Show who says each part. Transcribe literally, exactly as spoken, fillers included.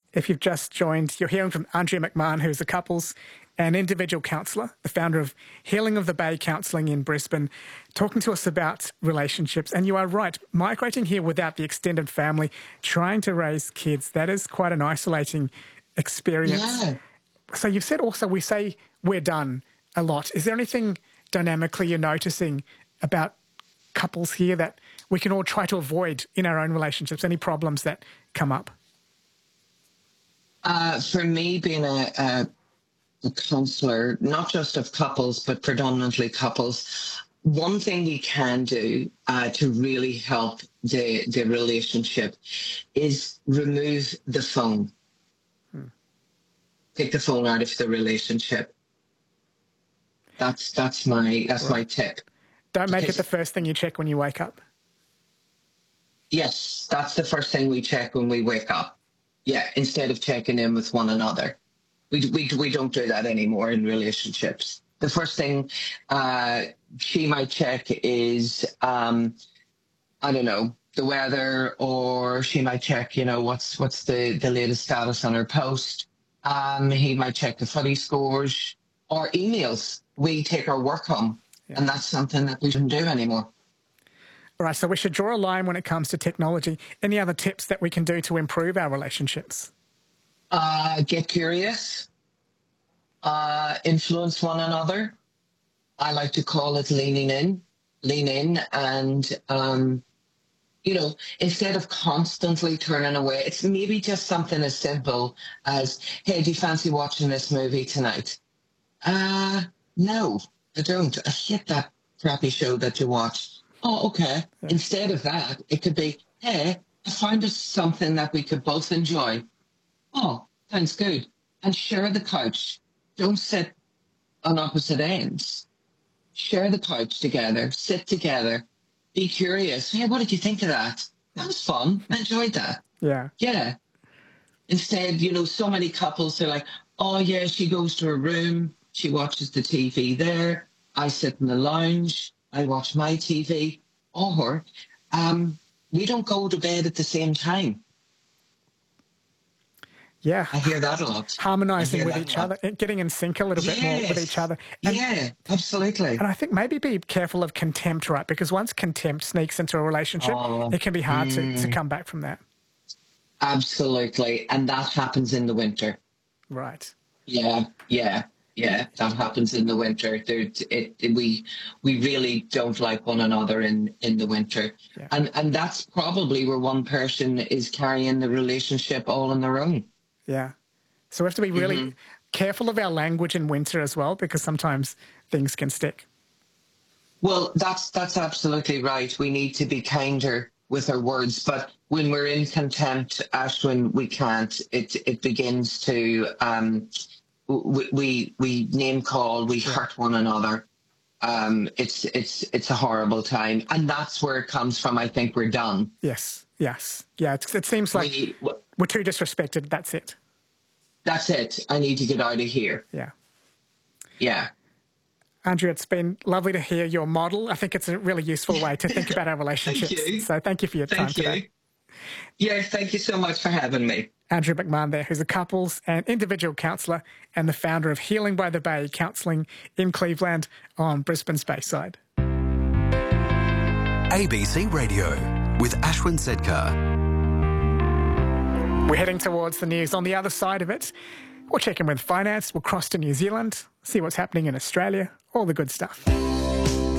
Speaker 1: If you've just joined, you're hearing from Andrea McMahon, who's a couples and individual counsellor, the founder of Healing of the Bay Counselling in Brisbane, talking to us about relationships. And you are right, migrating here without the extended family, trying to raise kids, that is quite an isolating experience.
Speaker 2: Yeah.
Speaker 1: So you've said also we say we're done a lot. Is there anything dynamically you're noticing about couples here that we can all try to avoid in our own relationships? Any problems that come up?
Speaker 2: Uh, for me, being a, a, a counsellor, not just of couples, but predominantly couples, one thing we can do uh, to really help the, the relationship is remove the phone. Hmm. Take the phone out of the relationship. That's that's my that's right. my tip.
Speaker 1: Don't make because, it the first thing you check when you wake up.
Speaker 2: Yes, that's the first thing we check when we wake up. Yeah, instead of checking in with one another. We, we, we don't do that anymore in relationships. The first thing uh, she might check is, um, I don't know, the weather, or she might check, you know, what's what's the, the latest status on her post. Um, he might check the footy scores or emails. We take our work home, yeah. and that's something that we shouldn't do anymore.
Speaker 1: All right, so we should draw a line when it comes to technology. Any other tips that we can do to improve our relationships?
Speaker 2: Uh, get curious. Uh, influence one another. I like to call it leaning in. Lean in and, um, you know, instead of constantly turning away, it's maybe just something as simple as, hey, do you fancy watching this movie tonight? Uh, no, I don't. I hate that crappy show that you watch. Oh, okay. Yeah. Instead of that, it could be, hey, I found us something that we could both enjoy. Oh, sounds good. And share the couch. Don't sit on opposite ends. Share the couch together. Sit together. Be curious. Hey, what did you think of that? That was fun. I enjoyed that.
Speaker 1: Yeah.
Speaker 2: Yeah. Instead, you know, so many couples, they're like, oh, yeah, she goes to her room. She watches the T V there. I sit in the lounge. I watch my T V, or um, we don't go to bed at the same time.
Speaker 1: Yeah.
Speaker 2: I hear that a lot.
Speaker 1: Harmonising with each other, getting in sync a little
Speaker 2: yes.
Speaker 1: bit more with each other.
Speaker 2: And, yeah, absolutely.
Speaker 1: And I think maybe be careful of contempt, right? Because once contempt sneaks into a relationship, oh, it can be hard mm, to, to come back from that.
Speaker 2: Absolutely. And that happens in the winter.
Speaker 1: Right.
Speaker 2: Yeah, yeah. Yeah, that happens in the winter. There, it, it, we we really don't like one another in, in the winter. Yeah. And and that's probably where one person is carrying the relationship all on their own.
Speaker 1: Yeah. So we have to be really
Speaker 2: mm-hmm.
Speaker 1: careful of our language in winter as well, because sometimes things can stick.
Speaker 2: Well, that's that's absolutely right. We need to be kinder with our words. But when we're in contempt, Ashwin, we can't. It, it begins to... Um, We, we we name call, we hurt one another. Um, it's it's it's a horrible time, and that's where it comes from. I think we're done.
Speaker 1: Yes, yes, yeah. It, it seems like we, we're too disrespected. That's it.
Speaker 2: That's it. I need to get out of here.
Speaker 1: Yeah,
Speaker 2: yeah.
Speaker 1: Andrea, it's been lovely to hear your model. I think it's a really useful way to think about our relationships.
Speaker 2: Thank you.
Speaker 1: So thank you for your
Speaker 2: thank
Speaker 1: time
Speaker 2: you.
Speaker 1: today.
Speaker 2: Yeah, thank you so much for having me.
Speaker 1: Andrea McMahon there, who's a couples and individual counsellor and the founder of Healing by the Bay Counselling in Cleveland on Brisbane's Bayside.
Speaker 3: A B C Radio with Ashwin Sedkar.
Speaker 1: We're heading towards the news. On the other side of it, we'll check in with finance, we'll cross to New Zealand, see what's happening in Australia, all the good stuff.